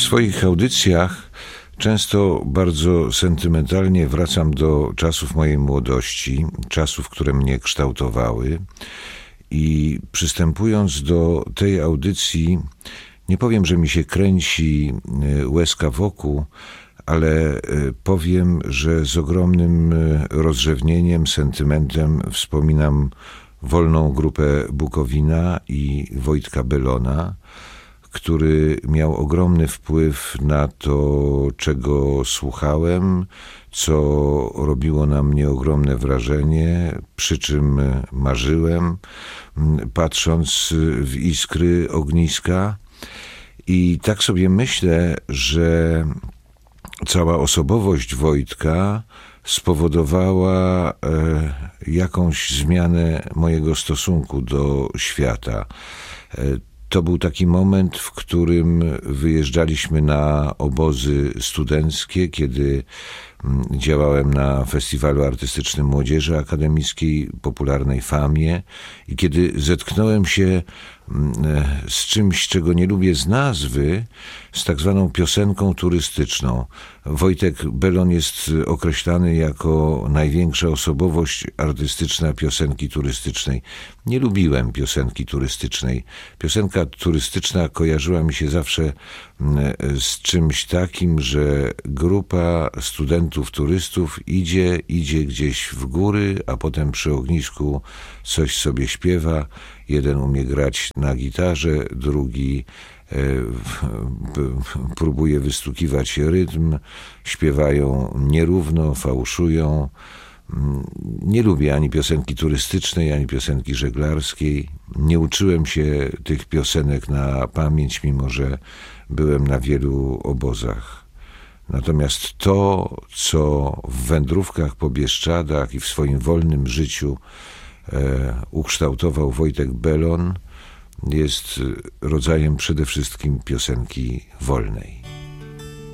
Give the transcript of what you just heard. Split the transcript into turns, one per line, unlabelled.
swoich audycjach często bardzo sentymentalnie wracam do czasów mojej młodości, czasów, które mnie kształtowały, i przystępując do tej audycji, nie powiem, że mi się kręci łezka wokół, ale powiem, że z ogromnym rozrzewnieniem, sentymentem wspominam Wolną Grupę Bukowina i Wojtka Bellona, który miał ogromny wpływ na to, czego słuchałem, co robiło na mnie ogromne wrażenie, przy czym marzyłem, patrząc w iskry ogniska. I tak sobie myślę, że cała osobowość Wojtka spowodowała jakąś zmianę mojego stosunku do świata. To był taki moment, w którym wyjeżdżaliśmy na obozy studenckie, kiedy działałem na Festiwalu Artystycznym Młodzieży Akademickiej, popularnej Famie, i kiedy zetknąłem się z czymś, czego nie lubię z nazwy, z tak zwaną piosenką turystyczną. Wojtek Bellon jest określany jako największa osobowość artystyczna piosenki turystycznej. Nie lubiłem piosenki turystycznej. Piosenka turystyczna kojarzyła mi się zawsze z czymś takim, że grupa studentów, turystów idzie gdzieś w góry, a potem przy ognisku coś sobie śpiewa. Jeden umie grać na gitarze, drugi próbuje wystukiwać rytm, śpiewają nierówno, fałszują. Nie lubię ani piosenki turystycznej, ani piosenki żeglarskiej. Nie uczyłem się tych piosenek na pamięć, mimo że byłem na wielu obozach. Natomiast to, co w wędrówkach po Bieszczadach i w swoim wolnym życiu ukształtował Wojtek Bellon, jest rodzajem przede wszystkim piosenki wolnej.